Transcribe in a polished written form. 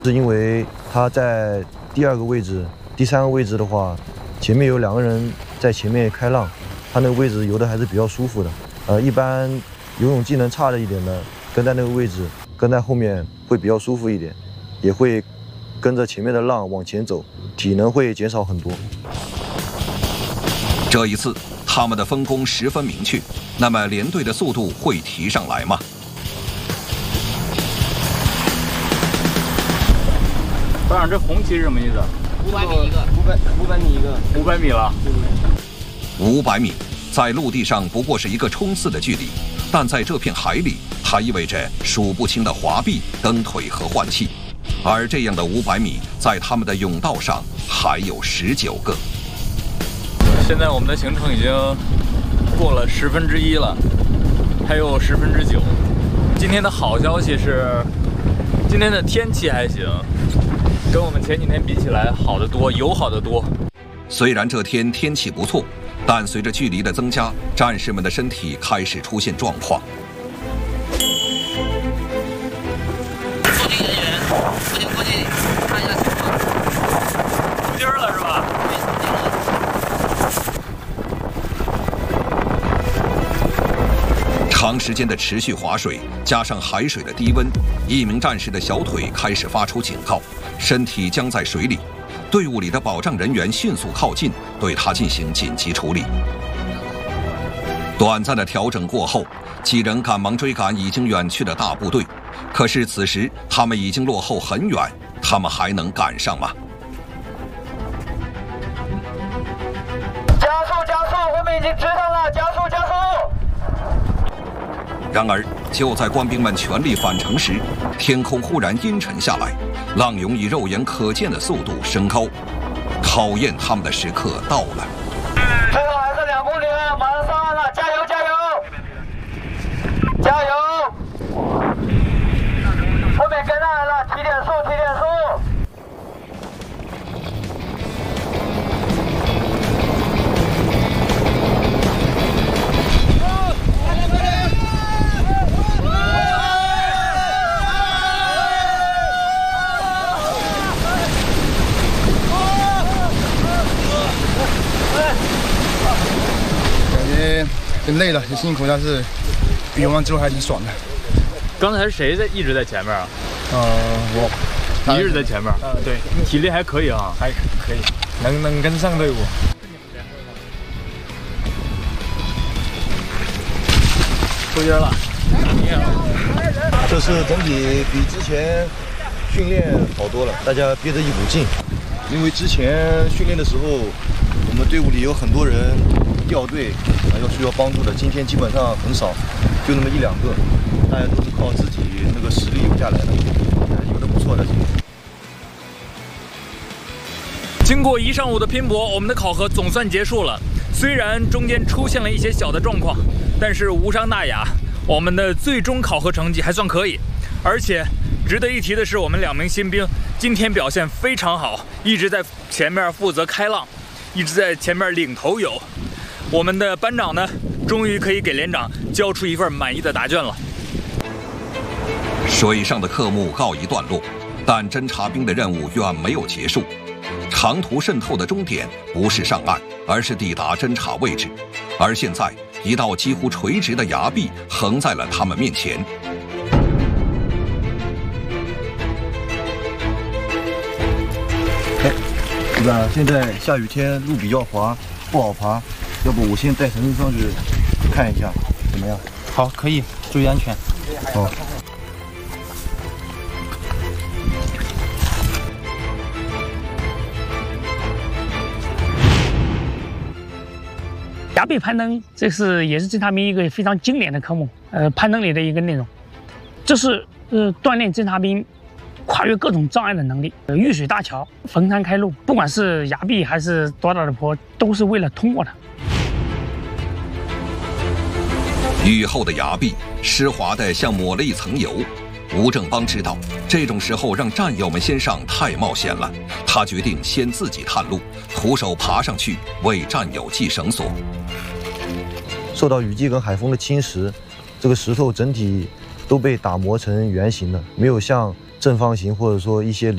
是因为他在第2个位置、第3个位置的话，前面有2个人在前面开浪，他那个位置游的还是比较舒服的。一般游泳技能差了一点的，跟在那个位置，跟在后面会比较舒服一点，也会跟着前面的浪往前走，体能会减少很多。 这一次，他们的分工十分明确，那么连队的速度会提上来吗？ 班长，这红旗是什么意思 ？500米一个，500米一个 ，500米了。 500米在陆地上不过是一个冲刺的距离，但在这片海里，它意味着数不清的滑臂、蹬腿和换气。而这样的500米，在他们的甬道上还有19个。 现在我们的行程已经过了1/10了，还有9/10。今天的好消息是，今天的天气还行，跟我们前几天比起来好得多，友好得多。 虽然这天天气不错，但随着距离的增加，战士们的身体开始出现状况。 后勤人员，过去看一下情况。 出筋了是吧？ 长时间的持续划水，加上海水的低温，一名战士的小腿开始发出警告，身体僵在水里。队伍里的保障人员迅速靠近，对他进行紧急处理。短暂的调整过后，几人赶忙追赶已经远去的大部队。可是此时他们已经落后很远，他们还能赶上吗？ 加速！我们已经追上了！加速！ 然而，就在官兵们全力返程时，天空忽然阴沉下来，浪涌以肉眼可见的速度升高，考验他们的时刻到了。 最后还是2公里了，马上上岸了，加油！后面跟上来了，提点速！ 挺累了，也辛苦，但是比游完之后还挺爽的。 刚才是谁一直在前面啊？ 我， 你一直在前面。 对， 体力还可以啊， 还可以，能跟上队伍。 出筋了。 这次整体比之前训练好多了，大家憋着一股劲。因为之前训练的时候，我们队伍里有很多人掉队，要需要帮助的。今天基本上很少，就那么1、2个，大家都是靠自己那个实力游下来的，游得不错的。 经过1上午的拼搏，我们的考核总算结束了。虽然中间出现了一些小的状况，但是无伤大雅。我们的最终考核成绩还算可以，而且值得一提的是，我们2名新兵今天表现非常好，一直在前面负责开浪，一直在前面领头游。我们的班长呢，终于可以给连长交出一份满意的答卷了。 水上的科目告一段落，但侦察兵的任务远没有结束。长途渗透的终点不是上岸，而是抵达侦察位置。而现在，一道几乎垂直的崖壁横在了他们面前。 队长，现在下雨天路比较滑，不好爬，要不我先带绳子上去看一下，怎么样？ 好，可以，注意安全。 好。 崖壁攀登，这也是侦察兵一个非常经典的科目，攀登里的一个内容。这是锻炼侦察兵跨越各种障碍的能力。遇水搭桥，逢山开路，不管是崖壁还是多大的坡，都是为了通过它。 雨后的崖壁湿滑的像抹了一层油。吴正邦知道，这种时候让战友们先上太冒险了，他决定先自己探路，徒手爬上去为战友系绳索。 受到雨季跟海风的侵蚀，这个石头整体都被打磨成圆形的，没有像正方形或者说一些